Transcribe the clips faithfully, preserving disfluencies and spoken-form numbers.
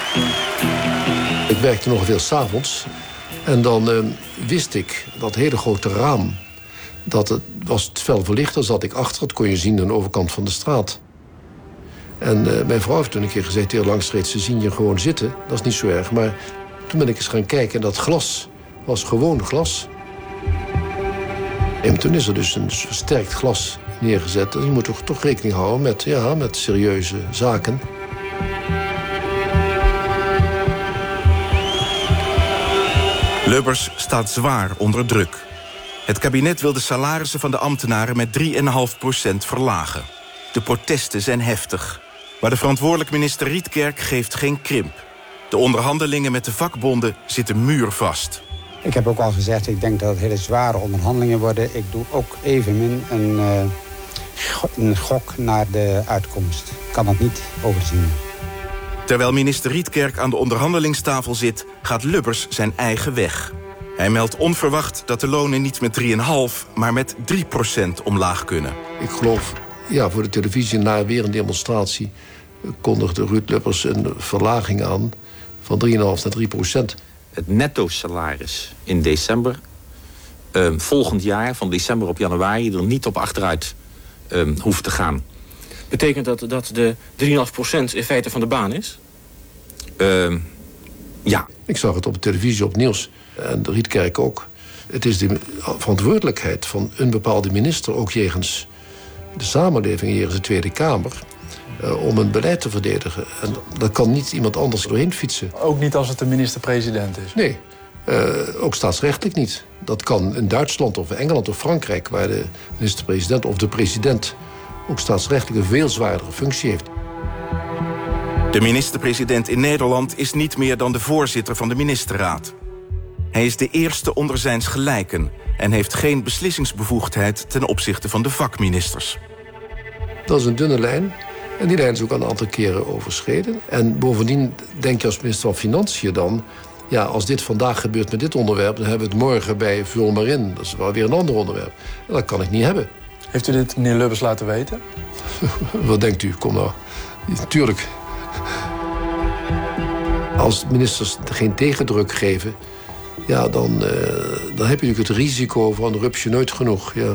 Ik werkte nog veel 's avonds. En dan uh, wist ik dat hele grote raam, dat het was het fel verlicht. Daar zat ik achter, dat kon je zien aan de overkant van de straat. En uh, mijn vrouw heeft toen een keer gezegd, heel langstreeks, ze zien je gewoon zitten. Dat is niet zo erg. Maar toen ben ik eens gaan kijken en dat glas was gewoon glas. En toen is er dus een versterkt glas neergezet. Dus je moet toch, toch rekening houden met, ja, met serieuze zaken. Lubbers staat zwaar onder druk. Het kabinet wil de salarissen van de ambtenaren met drie komma vijf procent verlagen. De protesten zijn heftig. Maar de verantwoordelijk minister Rietkerk geeft geen krimp. De onderhandelingen met de vakbonden zitten muurvast. Ik heb ook al gezegd, ik denk dat het hele zware onderhandelingen worden. Ik doe ook evenmin een, uh, een gok naar de uitkomst. Ik kan dat niet overzien. Terwijl minister Rietkerk aan de onderhandelingstafel zit, gaat Lubbers zijn eigen weg. Hij meldt onverwacht dat de lonen niet met drie komma vijf, maar met drie procent omlaag kunnen. Ik geloof, ja, voor de televisie na weer een demonstratie kondigde Ruud Lubbers een verlaging aan van drie komma vijf naar drie procent. Het netto-salaris in december, uh, volgend jaar, van december op januari, er niet op achteruit uh, hoeft te gaan. Betekent dat dat de drie komma vijf procent in feite van de baan is? Uh, ja. Ik zag het op de televisie, op nieuws. En de Rietkerk ook. Het is de verantwoordelijkheid van een bepaalde minister, ook jegens de samenleving, jegens de Tweede Kamer, uh, om een beleid te verdedigen. En dat kan niet iemand anders doorheen fietsen. Ook niet als het de minister-president is? Nee, uh, ook staatsrechtelijk niet. Dat kan in Duitsland of Engeland of Frankrijk, waar de minister-president of de president ook staatsrechtelijk een veel zwaardere functie heeft. De minister-president in Nederland is niet meer dan de voorzitter van de ministerraad. Hij is de eerste onder zijns gelijken en heeft geen beslissingsbevoegdheid ten opzichte van de vakministers. Dat is een dunne lijn en die lijn is ook een aantal keren overschreden. En bovendien denk je als minister van Financiën dan, ja, als dit vandaag gebeurt met dit onderwerp, dan hebben we het morgen bij vul maar in. Dat is wel weer een ander onderwerp. En dat kan ik niet hebben. Heeft u dit meneer Lubbers laten weten? Wat denkt u? Kom nou. Tuurlijk. Als ministers geen tegendruk geven, ja, dan, uh, dan heb je natuurlijk het risico van rupsje nooit genoeg. Ja.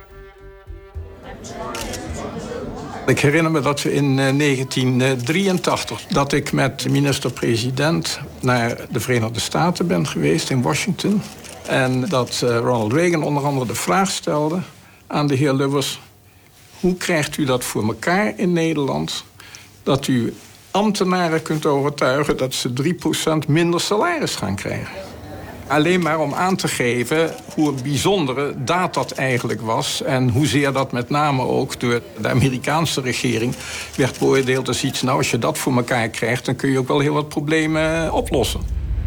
Ik herinner me dat we in negentien drieëntachtig... dat ik met de minister-president naar de Verenigde Staten ben geweest in Washington. En dat uh, Ronald Reagan onder andere de vraag stelde aan de heer Lubbers: hoe krijgt u dat voor elkaar in Nederland, dat u ambtenaren kunt overtuigen dat ze drie procent minder salaris gaan krijgen? Alleen maar om aan te geven hoe bijzondere daad dat eigenlijk was en hoezeer dat met name ook door de Amerikaanse regering werd beoordeeld als iets, nou, als je dat voor elkaar krijgt, dan kun je ook wel heel wat problemen oplossen.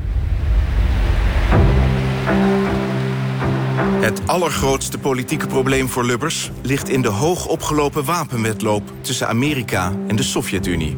Het allergrootste politieke probleem voor Lubbers ligt in de hoog opgelopen wapenwedloop tussen Amerika en de Sovjet-Unie.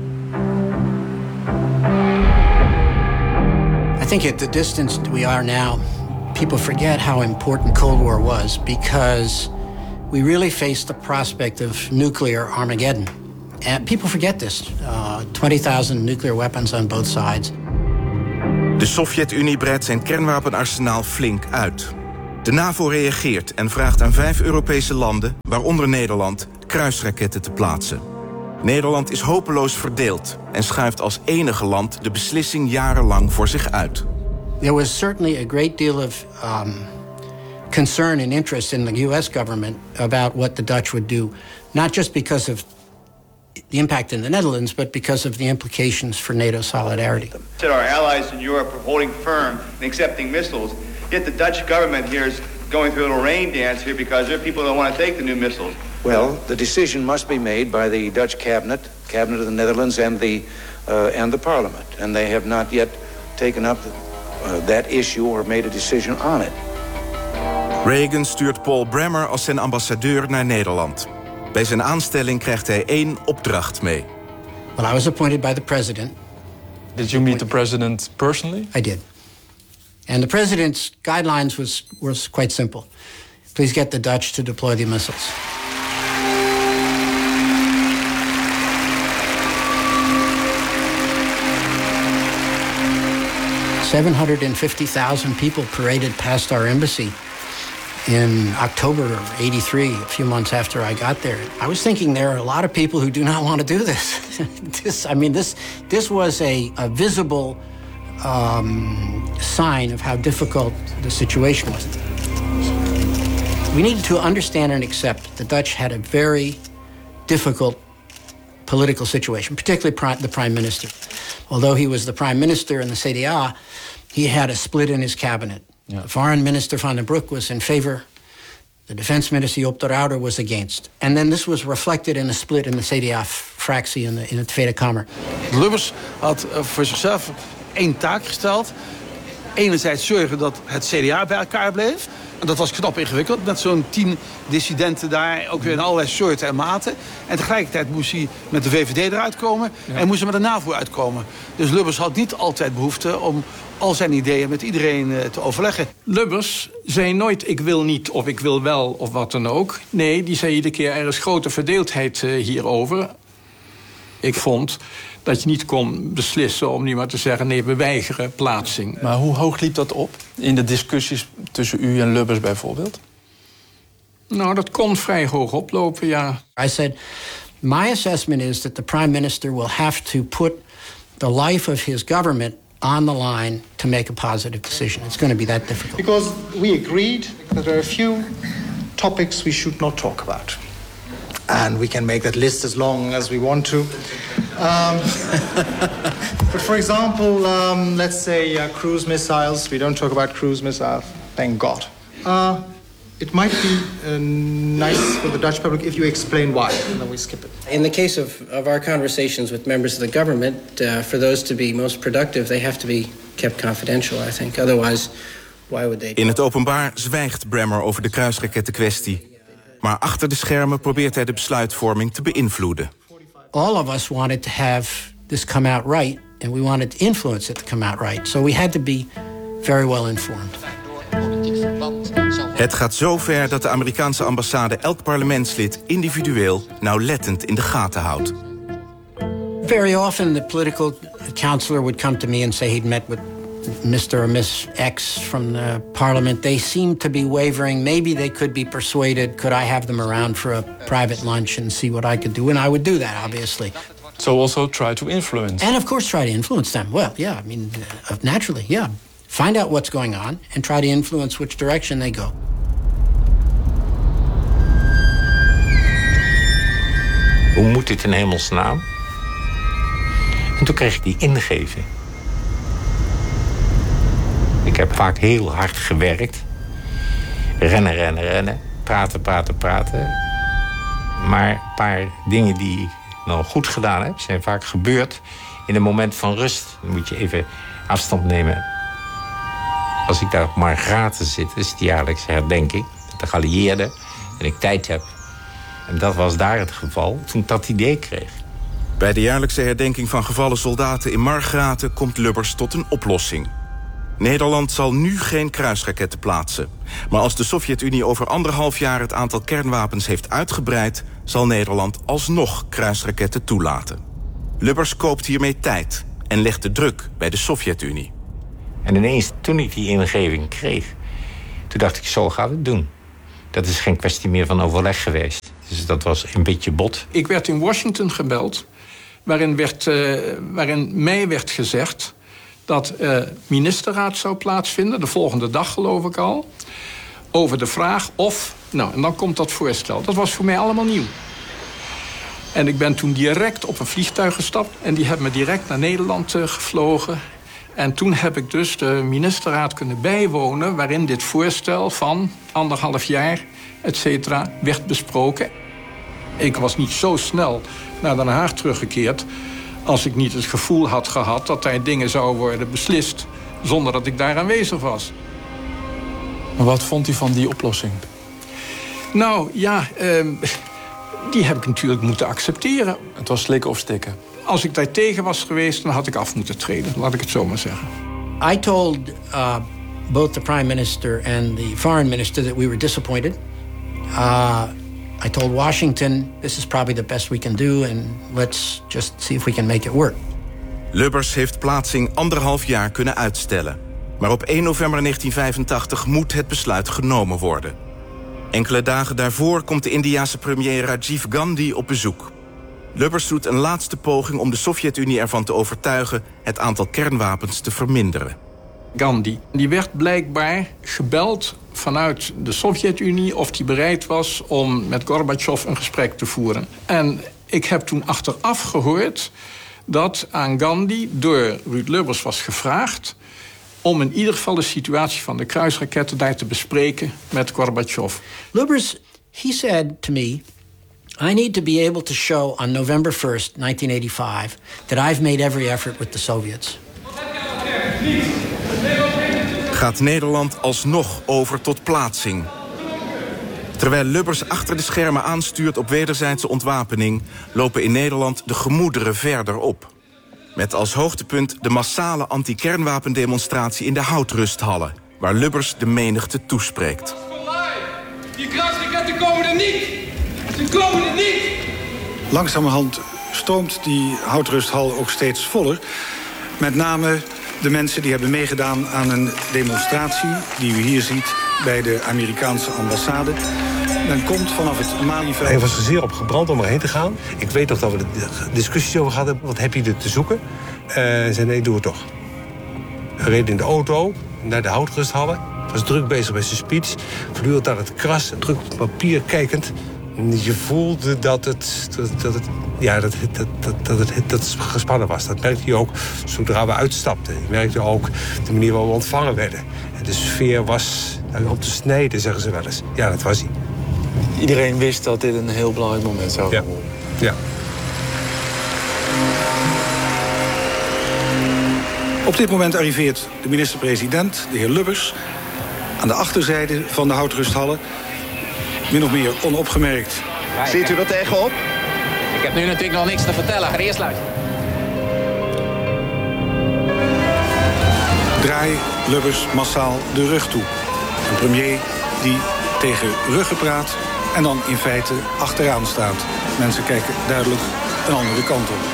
I think at the distance we are now, people forget how important Cold War was because we really faced the prospect of nuclear Armageddon. And people forget this. Uh, twenty thousand nuclear weapons on both sides. De Sovjet-Unie breidt zijn kernwapenarsenaal flink uit. De NAVO reageert en vraagt aan vijf Europese landen, waaronder Nederland, kruisraketten te plaatsen. Nederland is hopeloos verdeeld en schuift als enige land de beslissing jarenlang voor zich uit. There was certainly a great deal of um, concern and interest in the U S government about what the Dutch would do, not just because of the impact in the Netherlands, but because of the implications for NATO solidarity. Said our allies in Europe are holding firm and accepting missiles, yet the Dutch government here is going through a little rain dance here because there are people that want to take the new missiles. Well, the decision must be made by the Dutch cabinet, cabinet of the Netherlands, and the uh, and the parliament, and they have not yet taken up uh, that issue or made a decision on it. Reagan stuurt Paul Bremer als zijn ambassadeur naar Nederland. Bij zijn aanstelling krijgt hij één opdracht mee. Well, I was appointed by the president. Did you meet the president personally? I did. And the president's guidelines was was quite simple. Please get the Dutch to deploy the missiles. seven hundred fifty thousand people paraded past our embassy in October of eighty-three, a few months after I got there. I was thinking there are a lot of people who do not want to do this. this I mean, this, this was a, a visible um, sign of how difficult the situation was. We needed to understand and accept the Dutch had a very difficult political situation, particularly pri- the prime minister. Although he was the prime minister in the C D A, he had a split in his cabinet. Yeah. The foreign minister Van den Broek was in favor. The defense minister Joop de Ruyter was against. And then this was reflected in a split in the C D A-fractie in de, in de Tweede Kamer. Lubbers had voor zichzelf één taak gesteld. Enerzijds zorgen dat het C D A bij elkaar bleef. En dat was knap ingewikkeld, met zo'n tien dissidenten daar, ook weer in allerlei soorten en maten. En tegelijkertijd moest hij met de V V D eruit komen ja. en moest hij met de NAVO uitkomen. Dus Lubbers had niet altijd behoefte om al zijn ideeën met iedereen uh, te overleggen. Lubbers zei nooit ik wil niet of ik wil wel of wat dan ook. Nee, die zei iedere keer er is grote verdeeldheid uh, hierover. Ik vond dat je niet kon beslissen om nu maar te zeggen nee, we weigeren plaatsing. Maar hoe hoog liep dat op in de discussies tussen u en Lubbers bijvoorbeeld? Nou, dat kon vrij hoog oplopen, ja. I said, my assessment is that the prime minister will have to put the life of his government on the line to make a positive decision. It's going to be that difficult. Because we agreed that there are a few topics we should not talk about. And we can make that list as long as we want to. Um, but for example, um, let's say uh, cruise missiles. We don't talk about cruise missiles, thank God. Uh, it might be uh, nice for the Dutch public if you explain why, and then we skip it. In the case of, of our conversations with members of the government, uh, for those to be most productive, they have to be kept confidential, I think. Otherwise, why would they... In het openbaar zwijgt Bremer over de kruisrakettenkwestie. Maar achter de schermen probeert hij de besluitvorming te beïnvloeden. All of us wanted to have this come out right, and we wanted to influence it to come out right. So we had to be very well informed. Het gaat zo ver dat de Amerikaanse ambassade elk parlementslid individueel nauwlettend in de gaten houdt. Very often the political counselor would come to me and say he'd met with Mister or Miss X from the parliament. They seemed to be wavering. Maybe they could be persuaded. Could I have them around for a private lunch and see what I could do? And I would do that, obviously. So also try to influence. And of course try to influence them. Well, yeah, I mean, uh, naturally, yeah. Find out what's going on and try to influence which direction they go. Hoe moet dit in hemelsnaam? En toen kreeg ik die ingeving. Ik heb vaak heel hard gewerkt. Rennen, rennen, rennen. Praten, praten, praten. Maar een paar dingen die ik nou goed gedaan heb... zijn vaak gebeurd in een moment van rust. Dan moet je even afstand nemen. Als ik daar op Margraten zit, dat is de jaarlijkse herdenking... met de geallieerden, en ik tijd heb. En dat was daar het geval toen ik dat idee kreeg. Bij de jaarlijkse herdenking van gevallen soldaten in Margraten... komt Lubbers tot een oplossing. Nederland zal nu geen kruisraketten plaatsen. Maar als de Sovjet-Unie over anderhalf jaar het aantal kernwapens heeft uitgebreid... zal Nederland alsnog kruisraketten toelaten. Lubbers koopt hiermee tijd en legt de druk bij de Sovjet-Unie. En ineens, toen ik die ingeving kreeg... toen dacht ik, zo gaat het doen. Dat is geen kwestie meer van overleg geweest. Dus dat was een beetje bot. Ik werd in Washington gebeld... waarin, werd, uh, waarin mij werd gezegd... dat uh, ministerraad zou plaatsvinden, de volgende dag geloof ik al... over de vraag of... Nou, en dan komt dat voorstel. Dat was voor mij allemaal nieuw. En ik ben toen direct op een vliegtuig gestapt... en die hebben me direct naar Nederland uh, gevlogen. En toen heb ik dus de ministerraad kunnen bijwonen... waarin dit voorstel van anderhalf jaar, et cetera, werd besproken. Ik was niet zo snel naar Den Haag teruggekeerd... als ik niet het gevoel had gehad dat daar dingen zouden worden beslist... zonder dat ik daar aanwezig was. Maar wat vond u van die oplossing? Nou, ja, uh, die heb ik natuurlijk moeten accepteren. Het was slikken of stikken? Als ik daar tegen was geweest, dan had ik af moeten treden. Laat ik het zo maar zeggen. I told uh, both the prime minister and the foreign minister that we were disappointed. Uh, I told Washington, this is probably the best we can do... and let's just see if we can make it work. Lubbers heeft plaatsing anderhalf jaar kunnen uitstellen. Maar op één november negentien vijfentachtig moet het besluit genomen worden. Enkele dagen daarvoor komt de Indiase premier Rajiv Gandhi op bezoek. Lubbers doet een laatste poging om de Sovjet-Unie ervan te overtuigen het aantal kernwapens te verminderen. Gandhi, die werd blijkbaar gebeld vanuit de Sovjet-Unie of hij bereid was om met Gorbachev een gesprek te voeren. En ik heb toen achteraf gehoord dat aan Gandhi door Ruud Lubbers was gevraagd om in ieder geval de situatie van de kruisraketten daar te bespreken met Gorbachev. Lubbers, he said to me, I need to be able to show on November first, nineteen eighty-five, that I've made every effort with the Soviets. Gaat Nederland alsnog over tot plaatsing? Terwijl Lubbers achter de schermen aanstuurt op wederzijdse ontwapening, lopen in Nederland de gemoederen verder op. Met als hoogtepunt de massale anti-kernwapendemonstratie in de Houtrusthallen, waar Lubbers de menigte toespreekt. Die kruisraketten komen er niet! Ze komen er niet! Langzamerhand stroomt die Houtrusthal ook steeds voller. Met name de mensen die hebben meegedaan aan een demonstratie die u hier ziet bij de Amerikaanse ambassade. Men komt vanaf het Malieveld. Hij was er zeer op gebrand om erheen te gaan. Ik weet nog dat we er discussies over hadden. Wat heb je er te zoeken? Uh, hij zei, nee, doe het toch. Hij reed in de auto naar de Houtrusthallen. Was druk bezig met zijn speech. Voortdurend aan het kras, druk op papier kijkend. Je voelde dat het, dat, dat het, ja, dat, dat, dat, dat, het, dat het gespannen was. Dat merkte je ook zodra we uitstapten. Je merkte ook de manier waarop we ontvangen werden. En de sfeer was om te snijden, zeggen ze wel eens. Ja, dat was hij. Iedereen wist dat dit een heel belangrijk moment zou worden. Ja. Ja. Op dit moment arriveert de minister-president, de heer Lubbers, aan de achterzijde van de Houtrusthallen. Min of meer onopgemerkt. Ziet u er tegenop? Ik heb nu natuurlijk nog niks te vertellen. Ga eerst luisteren. Draai Lubbers massaal de rug toe. Een premier die tegen ruggen praat en dan in feite achteraan staat. Mensen kijken duidelijk een andere kant op.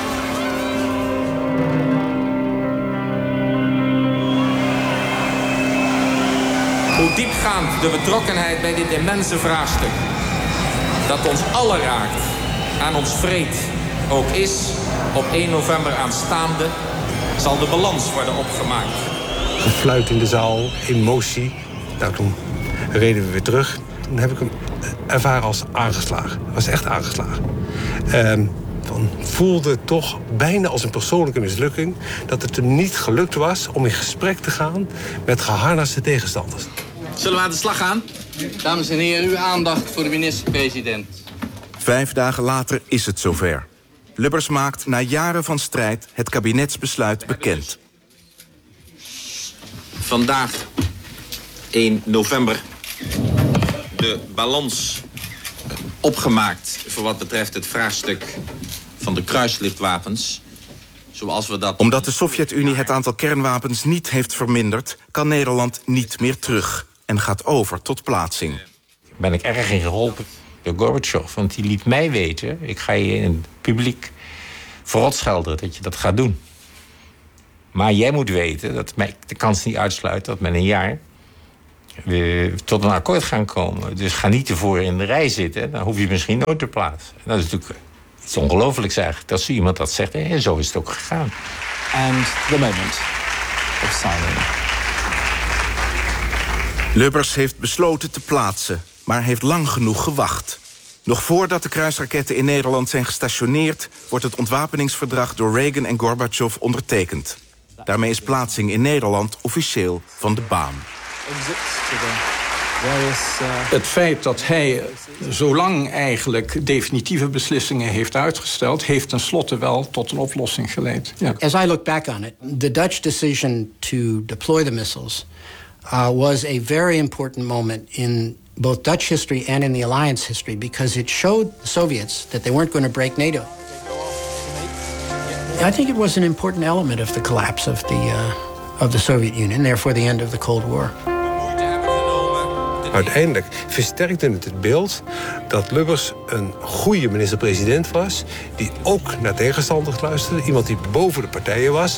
Hoe diepgaand de betrokkenheid bij dit immense vraagstuk, dat ons allen raakt, aan ons vreed ook is, op één november aanstaande, zal de balans worden opgemaakt. Gefluit in de zaal, emotie. Nou, toen reden we weer terug. Toen heb ik hem ervaren als aangeslagen. Hij was echt aangeslagen. Um, dan voelde het toch bijna als een persoonlijke mislukking dat het hem niet gelukt was om in gesprek te gaan met geharnaste tegenstanders. Zullen we aan de slag gaan? Dames en heren, uw aandacht voor de minister-president. Vijf dagen later is het zover. Lubbers maakt na jaren van strijd het kabinetsbesluit bekend. Vandaag, één november, de balans opgemaakt voor wat betreft het vraagstuk van de kruislichtwapens. Zoals we dat... Omdat de Sovjet-Unie het aantal kernwapens niet heeft verminderd, kan Nederland niet meer terug en gaat over tot plaatsing. Ben ik erg in geholpen door Gorbachev, want die liet mij weten, ik ga je in het publiek vooropschelden dat je dat gaat doen. Maar jij moet weten dat mij de kans niet uitsluit dat met een jaar we tot een akkoord gaan komen. Dus ga niet ervoor in de rij zitten, dan hoef je misschien nooit te plaatsen. Dat is natuurlijk iets ongelooflijks eigenlijk, dat zo iemand dat zegt. En zo is het ook gegaan. And the moment of silence. Lubbers heeft besloten te plaatsen, maar heeft lang genoeg gewacht. Nog voordat de kruisraketten in Nederland zijn gestationeerd, wordt het ontwapeningsverdrag door Reagan en Gorbachev ondertekend. Daarmee is plaatsing in Nederland officieel van de baan. Het feit dat hij zo lang eigenlijk definitieve beslissingen heeft uitgesteld, heeft tenslotte wel tot een oplossing geleid. Ja. As I look back on it, the Dutch decision to deploy the missiles uh, was a very important moment in both Dutch history and in the alliance history, because it showed the Soviets that they weren't going to break NATO. I think it was an important element of the collapse of the uh, of the Soviet Union, therefore the end of the Cold War. Te hebben genomen Uiteindelijk versterkte het het beeld dat Lubbers een goede minister-president was, die ook naar tegenstanders luisterde, iemand die boven de partijen was